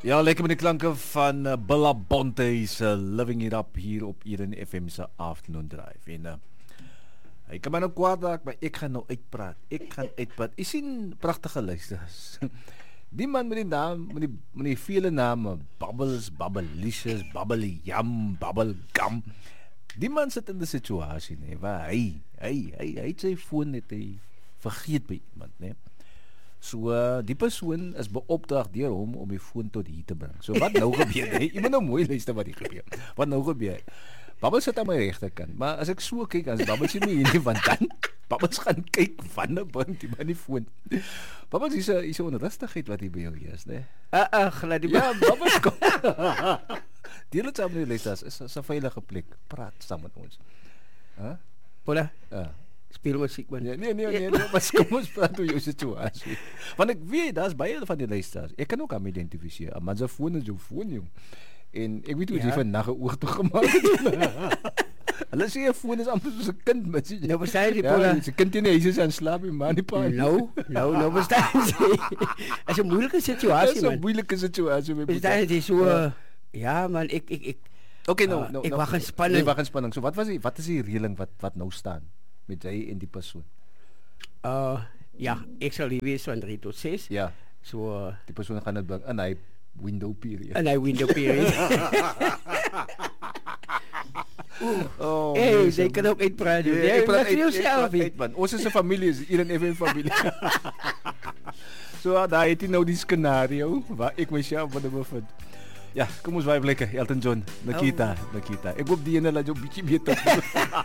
Ja, lekker met die klanke van Billabonte se Living It Up hier op Eden FM se Afternoon Drive. En hy kan my nou kwaad raak, maar ek gaan nou uitpraat. Jy sien pragtige luisters. Die man met die naam, met die vele name, Bubbles, Bubblicious, Bubblyam, Bubblegum. Die man sit in 'n situasie, nee, waar hy het sy foon net hy vergeet by iemand, nee. So, die persoon is beopdrag deur hom om die foon tot hier te bring. So, wat nou gebeur? Jy moet nou mooi luister wat hier gebeur. Wat nou gebeur? Bubbles sit aan my regterkant, maar as ek so kyk, as Bubbles nie hier nie, want dan Bubbles gaan kyk wanneer bring die man die foon. Bubbles, is 'n onrustigheid wat hier by jou is, né? Glad die Ja, Bubbles kom. Deel het saam met die luisters, is 'n veilige plek. Praat saam met ons. Pola, speel musiek man. Nee, maar kom ons praat oor jou situasie. Want ek weet, daar's baie van die luisteraars. Ek kan ook aan identifiseer. Maar sy foon is jou foon, jong. En ek weet hoe jy vandag 'n oog toe gemaak het. Hulle sê 'n foon is amper soos 'n kind, maar jy. Nou verstaan jy, Pola. Ja, 'n kind in die huis is aan slaap, maar nie pa. Nou verstaan jy. Dit is 'n moeilike situasie, man. Dit is 'n moeilike situasie, my broer. Dit is so, ja man, ek Okay, nou. Ek wag in spanning. Nee, wag in spanning. So wat is die reëling wat nou staan met jy en die persoon? Ja, ek sal hier wees van 3 tot 6. Ja. So Die persoon gaan dit bring in hy window period. Jy kan ook uitpraat. Jy praat vir jouself. Ons is 'n familie, is hier 'n FM familie. So daar het jy nou die scenario waar ek myself van bevind. Ja, kom ons vibe lekker. Elton John, Nikita. Ek hoop die ene laat jou bietjie beter.